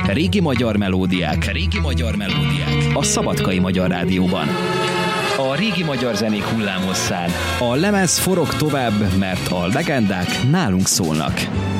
Régi magyar melódiák a Szabadkai Magyar Rádióban. A régi magyar zenék hullámosszán. A lemez forog tovább, mert a legendák nálunk szólnak.